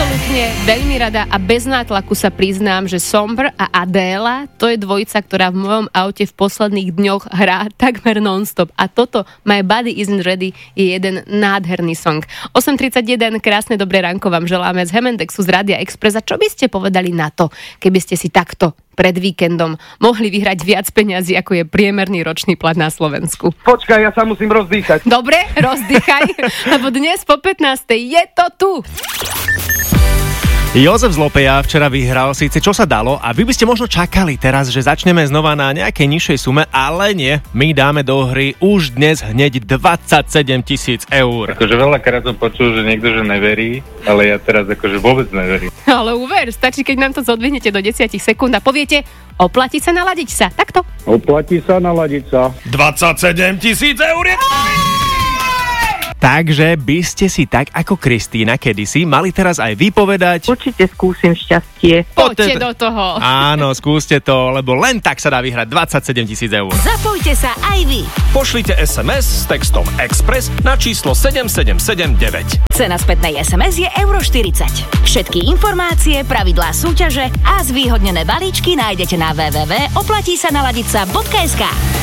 Absolútne veľmi rada a bez nátlaku sa priznám, že Somber a Adéla, to je dvojica, ktorá v mojom aute v posledných dňoch hrá takmer non-stop. A toto My Body Isn't Ready je jeden nádherný song. 8.31, krásne dobré ránko vám želáme z Hemendexu z Rádia Express. A čo by ste povedali na to, keby ste si takto pred víkendom mohli vyhrať viac peňazí, ako je priemerný ročný plat na Slovensku? Počkaj, ja sa musím rozdýchať. Dobre, rozdýchaj, lebo dnes po 15. je to tu. Jozef z Lopeja včera vyhral síce čo sa dalo a vy by ste možno čakali teraz, že začneme znova na nejakej nižšej sume, ale nie, my dáme do hry už dnes hneď 27 000 eur. Akože veľakrát som počul, že niekto že neverí, ale ja teraz akože vôbec neverím. Ale uver, stačí, keď nám to zodvihnete do 10 sekúnd a poviete, oplatí sa naladiť sa, takto. Oplatí sa naladiť sa. 27 000 eur je... Takže by ste si tak ako Kristína kedysi mali teraz aj vypovedať. Určite skúsim šťastie. Poďte do toho. Áno, skúste to, lebo len tak sa dá vyhrať 27 000 eur. Zapojte sa aj vy. Pošlite SMS s textom Express na číslo 7779. Cena spätnej SMS je €40. Všetky informácie, pravidlá súťaže a zvýhodnené balíčky nájdete na www.oplatísanaladica.sk.